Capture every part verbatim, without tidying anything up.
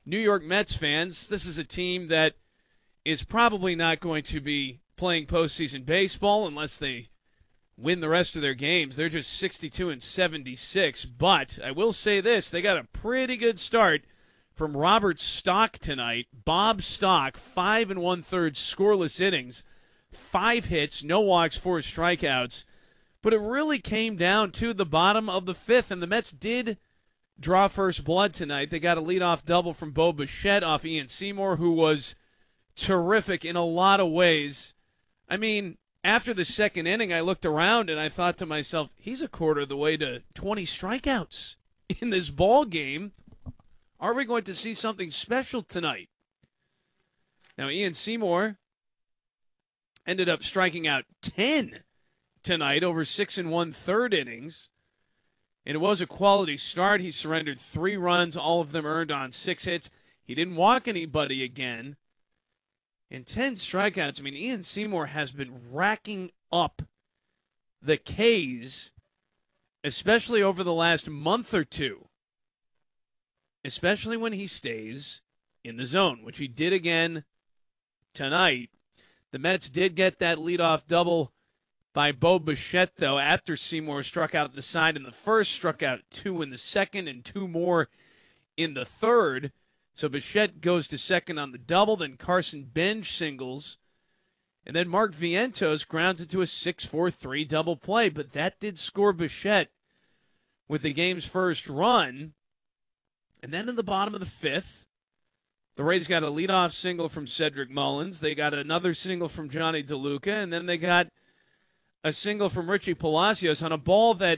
New York Mets fans, this is a team that is probably not going to be playing postseason baseball unless they win the rest of their games. They're just sixty-two and seventy-six, but I will say this, they got a pretty good start from Robert Stock tonight. Bob Stock, five and one-third scoreless innings, five hits, no walks, four strikeouts. But it really came down to the bottom of the fifth, and the Mets did draw first blood tonight. They got a leadoff double from Bo Bichette off Ian Seymour, who was terrific in a lot of ways. I mean, after the second inning, I looked around and I thought to myself, he's a quarter of the way to twenty strikeouts in this ball game. Are we going to see something special tonight? Now, Ian Seymour ended up striking out ten tonight over six and one-third innings. And it was a quality start. He surrendered three runs, all of them earned on six hits. He didn't walk anybody again. And ten strikeouts. I mean, Ian Seymour has been racking up the Ks, especially over the last month or two, especially when he stays in the zone, which he did again tonight. The Mets did get that leadoff double by Bo Bichette, though, after Seymour struck out the side in the first, struck out two in the second, and two more in the third. So Bichette goes to second on the double, then Carson Bench singles, and then Mark Vientos grounds into a six four three double play. But that did score Bichette with the game's first run. And then in the bottom of the fifth, the Rays got a leadoff single from Cedric Mullins. They got another single from Johnny DeLuca, and then they got a single from Richie Palacios on a ball that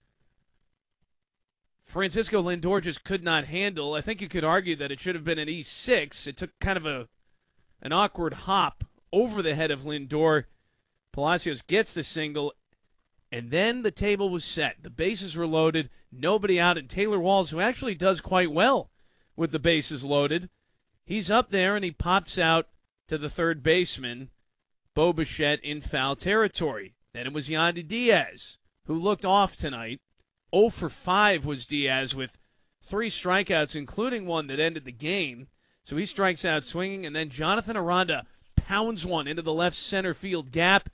Francisco Lindor just could not handle. I think you could argue that it should have been an E six. It took kind of a an awkward hop over the head of Lindor. Palacios gets the single, and then the table was set. The bases were loaded, nobody out, and Taylor Walls, who actually does quite well with the bases loaded, he's up there and he pops out to the third baseman, Bo Bichette, in foul territory. Then it was Yandy Diaz, who looked off tonight. oh for five was Diaz with three strikeouts, including one that ended the game. So he strikes out swinging, and then Jonathan Aranda pounds one into the left center field gap.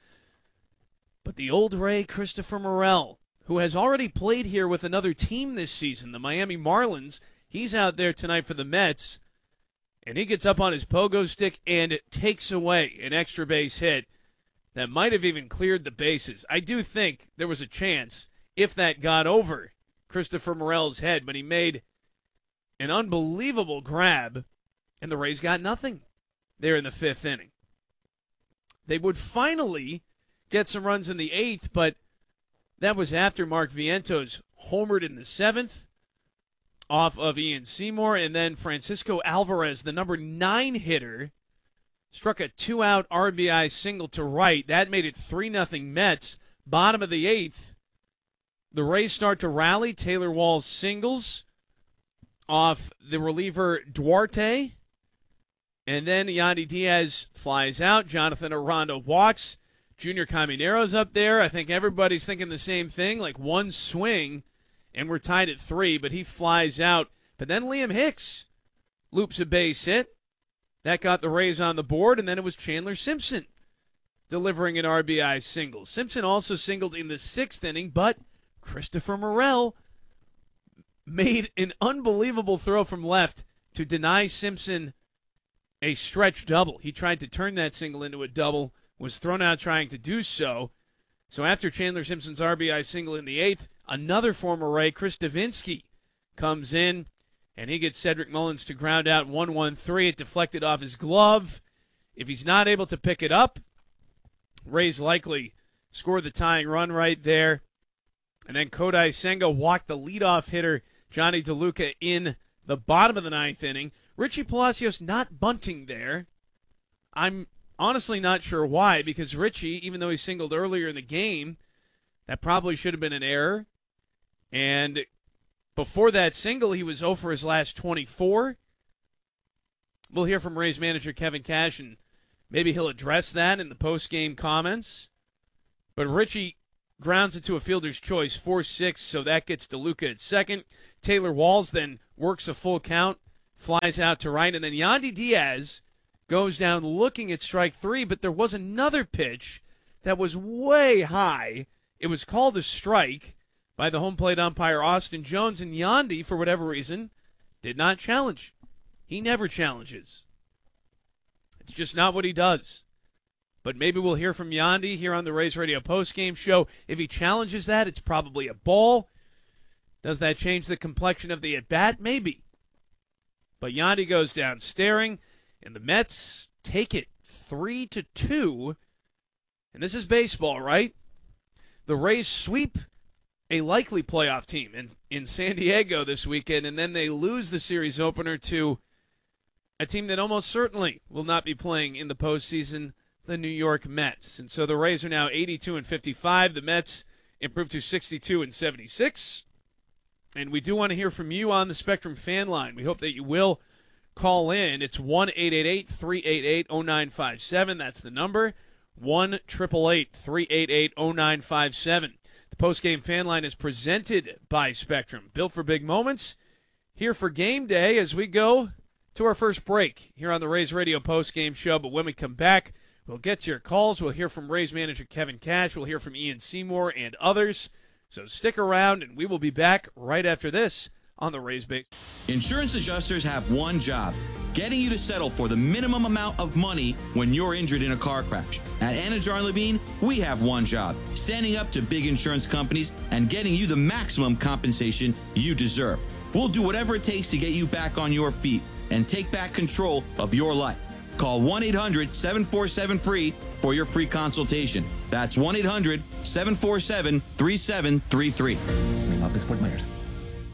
But the old Ray, Christopher Morel, who has already played here with another team this season, the Miami Marlins, he's out there tonight for the Mets, and he gets up on his pogo stick and takes away an extra base hit that might have even cleared the bases. I do think there was a chance if that got over Christopher Morel's head, but he made an unbelievable grab, and the Rays got nothing there in the fifth inning. They would finally get some runs in the eighth, but that was after Mark Vientos homered in the seventh off of Ian Seymour, and then Francisco Alvarez, the number nine hitter, struck a two-out R B I single to right. That made it three nothing Mets. Bottom of the eighth, the Rays start to rally. Taylor Walls singles off the reliever Duarte. And then Yandy Diaz flies out. Jonathan Aranda walks. Junior Caminero's up there. I think everybody's thinking the same thing, like one swing, and we're tied at three, but he flies out. But then Liam Hicks loops a base hit. That got the Rays on the board, and then it was Chandler Simpson delivering an R B I single. Simpson also singled in the sixth inning, but Christopher Morel made an unbelievable throw from left to deny Simpson a stretch double. He tried to turn that single into a double, was thrown out trying to do so. So after Chandler Simpson's R B I single in the eighth, another former Ray, Chris Davinsky, comes in, and he gets Cedric Mullins to ground out one one three. It deflected off his glove. If he's not able to pick it up, Rays likely score the tying run right there. And then Kodai Senga walked the leadoff hitter, Johnny DeLuca, in the bottom of the ninth inning. Richie Palacios not bunting there. I'm honestly not sure why, because Richie, even though he singled earlier in the game, that probably should have been an error. And before that single, he was oh for his last twenty-four. We'll hear from Rays manager Kevin Cash, and maybe he'll address that in the post-game comments. But Richie grounds it to a fielder's choice, four six, so that gets DeLuca at second. Taylor Walls then works a full count, flies out to right, and then Yandy Diaz goes down looking at strike three, but there was another pitch that was way high. It was called a strike by the home plate umpire, Austin Jones, and Yandy, for whatever reason, did not challenge. He never challenges. It's just not what he does. But maybe we'll hear from Yandy here on the Rays Radio postgame show. If he challenges that, it's probably a ball. Does that change the complexion of the at-bat? Maybe. But Yandy goes down staring, and the Mets take it three to two. And this is baseball, right? The Rays sweep a likely playoff team in, in San Diego this weekend, and then they lose the series opener to a team that almost certainly will not be playing in the postseason, the New York Mets. And so the Rays are now eighty-two and fifty-five. The Mets improved to sixty-two and seventy-six. And we do want to hear from you on the Spectrum fan line. We hope that you will call in. It's one eight eight eight, three eight eight, oh nine five seven. That's the number. one eight eight eight, three eight eight, oh nine five seven. The postgame fan line is presented by Spectrum. Built for big moments. Here for game day as we go to our first break here on the Rays Radio postgame show. But when we come back, we'll get to your calls. We'll hear from Rays manager Kevin Cash. We'll hear from Ian Seymour and others. So stick around, and we will be back right after this on the Rays Base. Insurance adjusters have one job: getting you to settle for the minimum amount of money when you're injured in a car crash. At Anajar and Levine, we have one job: standing up to big insurance companies and getting you the maximum compensation you deserve. We'll do whatever it takes to get you back on your feet and take back control of your life. Call one eight hundred, seven four seven, F R E E for your free consultation. That's one eight hundred, seven four seven, three seven three three. Name up is Fort Myers.